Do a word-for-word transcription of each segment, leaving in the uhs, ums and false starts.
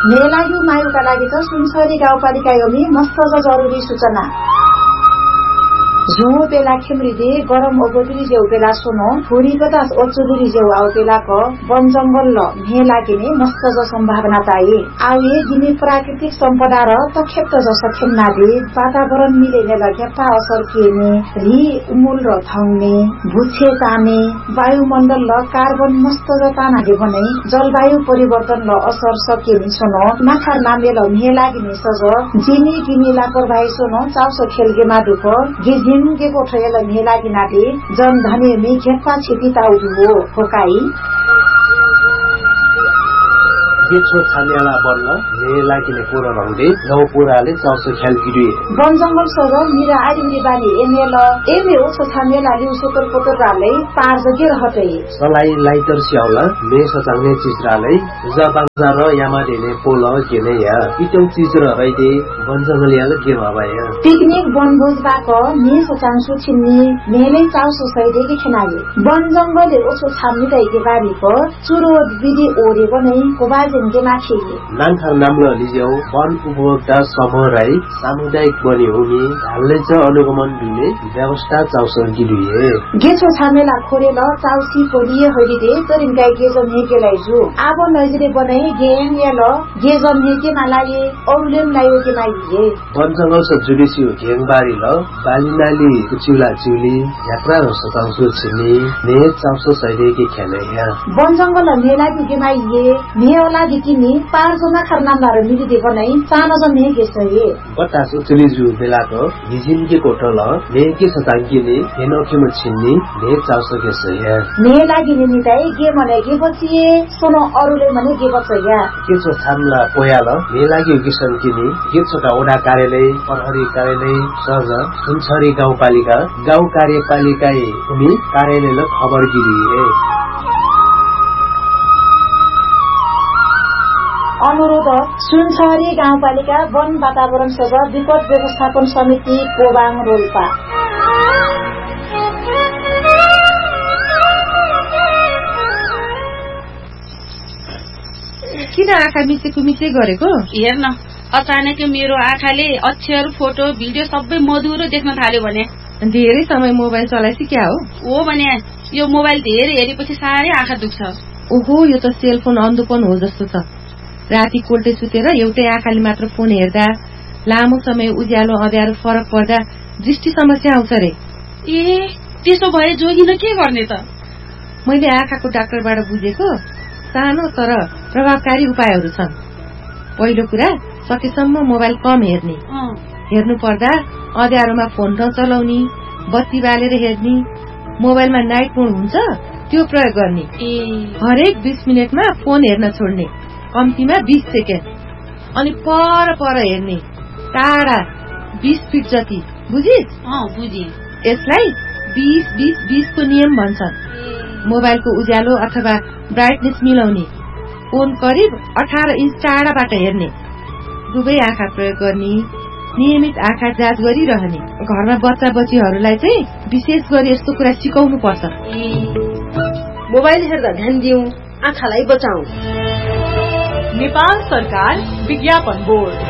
मेलायु मायुका लागि त सुनसरी गाउँपालिका योमी मस्त जरुरी सूचना जो बेला खेमरीदे गरम ओगोदरी जेउ बेला सोनो थोड़ी बतास ओचुदरी जेउ आउ बेला को वन जंगल ल मेला गिने मस्त ज संभावना ताई आउए गिने प्राकृतिक सम्पदा र तखेप्त ज सखेमना दे वातावरण मिलेने लगेपा असर किने रि उमुल र थाउने भुछे ताने वायुमण्डल ल कार्बन मस्त ज ताना दे भने जलवायु परिवर्तन ल असर सकिने छनो नाखर नामे ल मेला गिने सज जिनी गिने लापरवाही सोनो चाउसो खेलगे मादुक गिज के कोठेला मेला गिनाते जन धने में खेपा छिपी ताउ हो होकाई गेछो छानेला बन्न मेला किने पुरा रंगे नौ पुराले चाउसो खेल गिरी वन जंगल सर मिरा आदिमरी बाली एमेल एमे ओ छानेला लिउ सुतर पुतर राले पार जगे रहते सलाई लाइटर स्याउला मे सचाउने चिजराले जबांजा र यामा देने पोल केने या इटौ चिज र रैदे वन जंगल याले के भबाया पिकनिक वनभोज बाको मे सचांसु छिन्नी मेले चाउसो सैदे के खनाले वन जंगल ओसो छाम्नी दैके बारीको चुरो विधि ओरे बनै कोबा नान्थार नाम्लो लिज्यौ वन उपभोक्ता समूह राई सामुदायिक बनी हुने हालले च अनुगमन दिने व्यवस्था चाउसर गिरिए गेछो छामेला खोरेल चाउसी कोरिए हरिदे तरिन गाई गेजम हेकेलाई जु आब नजिरे बनाई गेम याल गेजम हेके नालाए औलेम लायो के माइए वन जंगल स जुडिसी गेङबारी ल बालिनाली कुचिला चुली यात्रा र सताउसु छिनी ने चाउसो सैदे के खेले या वन जंगल मेला के माइए मेला दिकिनी पार जना खरनामदार मिली दे बनाई सानो जन ने गेसए बतास उचली जु बेलाको हिजिन के कोठल ने के सतांकीले हेनोखे म छिन्नी ने चाउसो गेसए ने लागिने निताई के मने के बचिए सोनो अरुले मने के बचया के छ छामला पोयाल ने लागि किसन किनी के छटा ओडा कार्यालय प्रहरी कार्यालय सज सुनसरी गाउँपालिका गाउँ कार्यपालिका भूमि कार्यालय ल खबर गिरिए अनुरोध सुनसरी गाउँपालिका वन वातावरण सभा विपद व्यवस्थापन समिति कोबाङ रोल्पा किन आँखा मिचेको मिचे गरेको हेर्न अचानक मेरो आँखाले अक्षर फोटो भिडियो सबै मधुरो देख्न थाल्यो भने धेरै समय मोबाइल चलाएसी क्या हो हो भने यो मोबाइल धेरै हेरेपछि साह्रै आँखा दुख्छ ओहो यो त सेलफोन अन्धोपन हो जस्तो छ राति कोल्टे सुतेर एउटै आँखाले मात्र फोन हेर्दा लामो समय उज्यालो अँध्यारो फरक पर्दा दृष्टि समस्या आउँछ रे ए त्यसो भए जोगिन के गर्ने त मैले आँखाको डाक्टरबाट बुझेको सानो तर प्रभावकारी उपायहरू छन् पहिलो कुरा सकेसम्म मोबाइल कम हेर्ने हेर्नु पर्दा अँध्यारोमा फोन नचलाउने बत्ती बालेर हेर्ने मोबाइलमा नाइट मोड हुन्छ त्यो प्रयोग गर्ने हरेक बीस मिनटमा फोन हेर्न छोड्ने कम्तीमा बीस सेकेन्ड अनि पर पर हेर्ने टाढा बीस फिट जति बुझिस् बुझे यसलाई बीस बीस बीस को नियम भन्छन् मोबाइलको उज्यालो अथवा ब्राइटनेस मिलाउने फोन करिब अठार इंच टाढाबाट हेर्ने दुवै आँखा प्रयोग गर्ने नियमित आँखा जाँच गरिरहने घरमा बच्चा बच्चीहरूलाई चाहिँ विशेष गरी यस्तो कुरा सिकाउनु पर्छ मोबाइल हेर्दा ध्यान दिउँ आँखालाई बचाऊ नेपाल सरकार विज्ञापन बोर्ड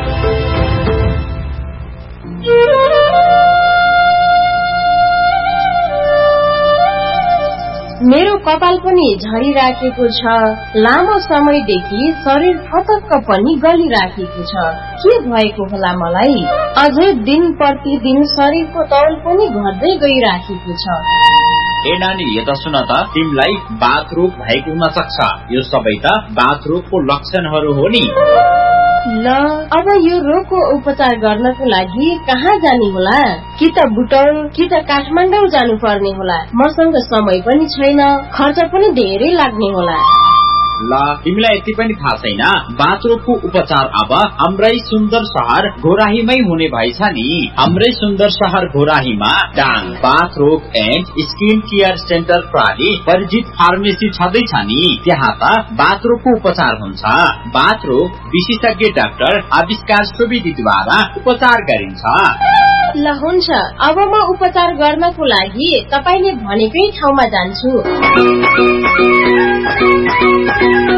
मेरो कपाल पनि झरिराखेको छ लामो समयदेखि शरीर फतक्क पनि गलिराखेको छ के भएको होला मलाई अझै दिन प्रतिदिन शरीरको तौल पनि घट्दै गइराखेको छ ए नानी यता सुन त तिमीलाई बाथ रोग भएको हुन सक्छ यो सबै त बाथ रोगको लक्षणहरू हो नि ल अब यो रोगको उपचार गर्नको लागि कहाँ जाने होला कि त बुटौल कि त काठमाडौँ जानु पर्ने होला मसँग समय पनि छैन खर्च पनि धेरै लाग्ने होला ल तिमीलाई यति पनि थाहा छैन बाथ रोगको उपचार अब हाम्रै सुन्दर शहर घोराहीमै हुने भएछ नि हाम्रै सुन्दर शहर घोराहीमा डाङ बाथ रोग एन्ड स्किन केयर सेन्टर प्रणाली परिचित फार्मेसी छँदैछ नि त्यहाँ त बाथ रोगको उपचार हुन्छ बाथ रोग विशेषज्ञ डाक्टर आविष्कार सुवेदीद्वारा उपचार गरिन्छ ल हुन्छ अब म उपचार गर्नको लागि तपाईले भनेकै ठाउँमा जान्छु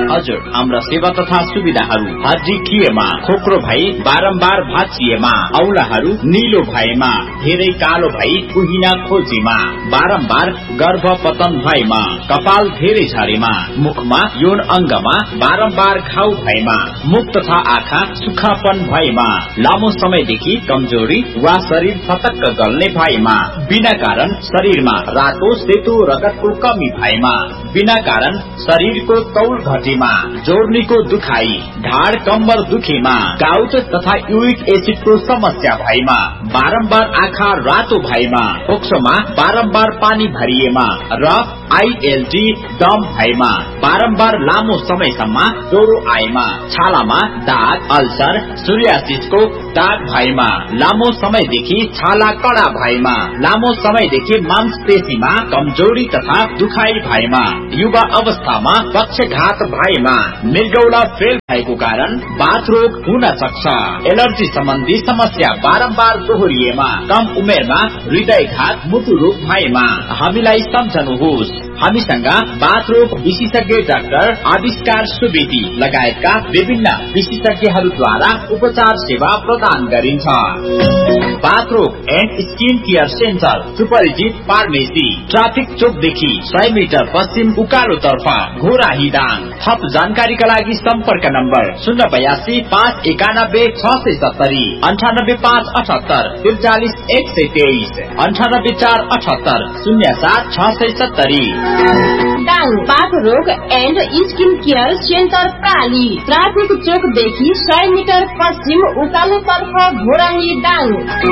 हजुर, हाम्रा सेवा तथा सुविधाहरू हड्डी खिएमा, खोक्रो भई बारम्बार भाँचिएमा, औलाहरू निलो भएमा, धेरै कालो भई कुहिना खोजीमा, बारम्बार गर्भ पतन भएमा, कपाल धेरै झरेमा, मुखमा यौन अङ्गमा बारम्बार घाउ भएमा, मुख तथा आँखा सुक्खापन भएमा, लामो समयदेखि कमजोरी वा शरीर फतक्क गल्ने भएमा, बिना कारण शरीरमा रातो सेतो रगतको कमी भएमा, बिना कारण शरीरको तौल घटेमा, जोर्नीको दुखाई, ढाड कम्बर दुखेमा, गाउट तथा युरिक एसिडको समस्या भएमा, बारम्बार आँखा रातो भएमा, फोक्सोमा बारम्बार पानी भरिएमा र आईएलडी दम भएमा, बारम्बार लामो समयसम्म ज्वरो आएमा, छालामा दाग, अल्सर, सोरियासिसको दाग भएमा, लामो समयदेखि छाला कडा भएमा, लामो समयदेखि मांसपेशीमा कमजोरी तथा दुखाइ भएमा, युवा अवस्थामा पक्षघात भएमा, मृगौला फेल भएको कारण बाथ रोग हुन सक्छ, एलर्जी सम्बन्धी समस्या बारम्बार दोहोरिएमा, कम उमेरमा हृदयघात मुटु रोग भएमा हामीलाई सम्झनुहोस्। हामीसँग बाथ रोग विशेषज्ञ डाक्टर आविष्कार सुवेदी लगायतका विभिन्न विशेषज्ञहरूद्वारा उपचार सेवा प्रदान गरिन्छ। बाथ रोग एन्ड स्किन केयर सेन्टर, सुपरिचित फार्मेसी, ट्राफिक चोकदेखि सय मिटर पश्चिम उकालो तर्फ, घोराही दाङ। थप जानकारीका लागि सम्पर्क नम्बर शून्य बयासी पाँच एकानब्बे छ सय सत्तरी, अन्ठानब्बे पाँच अठहत्तर त्रिचालिस एक सय तेइस, अन्ठानब्बे चार अठहत्तर शून्य सात छ सय सत्तरी। दाङ बाथ रोग and skin care centre प्राली, traffic चोकदेखि सय मिटर पश्चिम उकालो तर्फ, घोराही दाङ।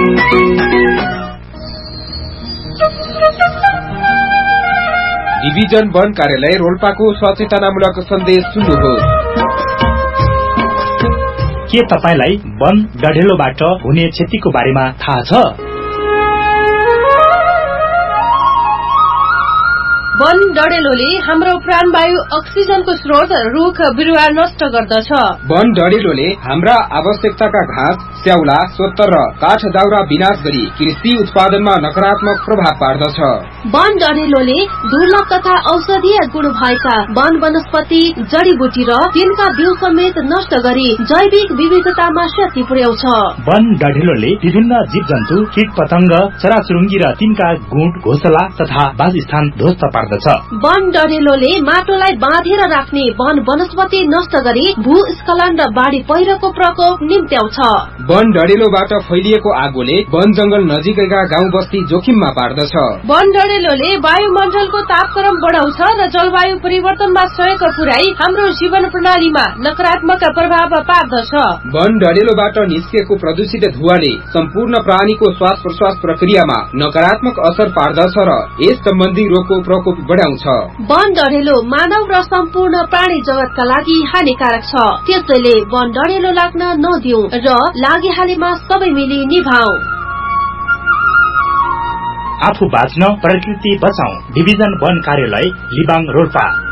डिभिजन वन कार्यालय रोल्पाको सचेतनामूलक सन्देश सुन्नुहोस्। के तपाईलाई वन डढेलोबाट हुने क्षतिको बारेमा थाहा छ? वन डढेलोले हाम्रो प्राणवायु अक्सिजनको स्रोत रुख बिरुवा नष्ट गर्दछ। वन डढेलोले हाम्रा आवश्यकताका घाँस, स्याउला, सोत्तर र काठ दाउरा विनाश गरी कृषि उत्पादनमा नकारात्मक प्रभाव पार्दछ। वन डढेलोले दुर्लभ तथा औषधीय गुण भएका वन वनस्पति, जडीबुटी र तिनका बिउ समेत नष्ट गरी जैविक विविधतामा क्षति पुर्याउँछ। वन डढेलोले विभिन्न जीव जन्तु, कीट पतंग, चराचुरुङ्गी र तिनका गुँड, घोसला तथा वासस्थान ध्वस्त पार्दछ। वन डढेलोले माटोलाई बाँधेर राख्ने वन वनस्पति नष्ट गरी भूस्खलन र बाढी पहिरोको प्रकोप निम्त्याउँछ। वन डढेलोबाट फैलिएको आगोले वन जंगल नजिकैका गाउँ बस्ती जोखिममा पार्दछ। वन डढेलोले वायुमण्डलको तापक्रम बढाउँछ र जलवायु परिवर्तनमा सहयोग पुर्याई हाम्रो जीवन प्रणालीमा नकारात्मक प्रभाव पार्दछ। वन डढेलोबाट निस्केको प्रदूषित धुवाले सम्पूर्ण प्राणीको श्वास प्रश्वास प्रक्रियामा नकारात्मक असर पार्दछ र यस सम्बन्धी रोगको प्रकोप बढाउँछ। वन डढेलो मानव र सम्पूर्ण प्राणी जगतका लागि हानिकारक छ। त्यसैले वन डढेलो लाग्न नदिऊ र लागिहालेमा सबै मिली निभाऊ। आफू बाँच्न प्रकृति बचाऊ। डिभिजन वन कार्यालय लिबाङ रोल्पा।